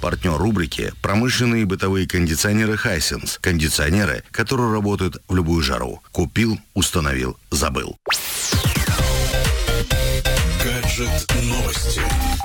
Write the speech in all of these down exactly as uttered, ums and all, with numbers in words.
Партнер рубрики – промышленные и бытовые кондиционеры Hisense. Кондиционеры, которые работают в любую жару. Купил, установил, забыл. Гаджет новости.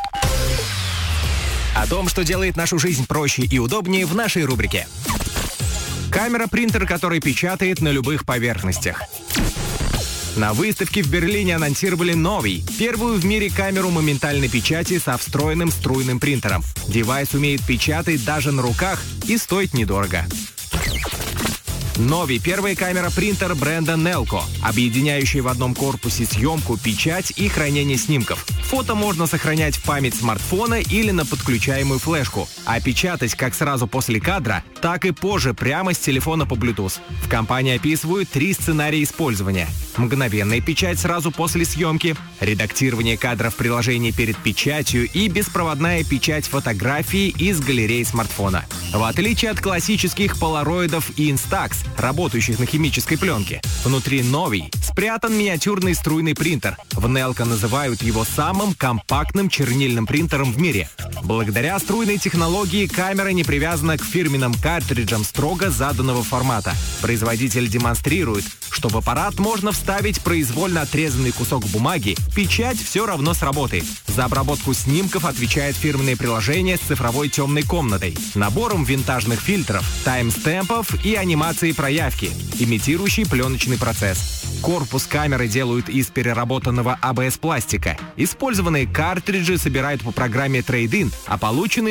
О том, что делает нашу жизнь проще и удобнее, в нашей рубрике. Камера-принтер, который печатает на любых поверхностях. На выставке в Берлине анонсировали новый, первую в мире камеру моментальной печати со встроенным струйным принтером. Девайс умеет печатать даже на руках и стоит недорого. Новый, первая камера-принтер бренда Nelco, объединяющая в одном корпусе съемку, печать и хранение снимков. Фото можно сохранять в память смартфона или на подключаемую флешку, а печатать как сразу после кадра, так и позже прямо с телефона по Bluetooth. В компании описывают три сценария использования. Мгновенная печать сразу после съемки, редактирование кадра в приложении перед печатью и беспроводная печать фотографии из галереи смартфона. В отличие от классических полароидов и Instax, работающих на химической пленке, внутри новый спрятан миниатюрный струйный принтер. В Nelco называют его самым компактным чернильным принтером в мире. Благодаря струйной технологии камера не привязана к фирменным картриджам строго заданного формата. Производитель демонстрирует, что в аппарат можно вставить произвольно отрезанный кусок бумаги, печать все равно сработает. За обработку снимков отвечает фирменное приложение с цифровой темной комнатой, набором винтажных фильтров, таймстемпов и анимации проявки, имитирующий пленочный процесс. Корпус камеры делают из переработанного эй би эс-пластика. Использованные картриджи собирают по программе Trade-in, а полученный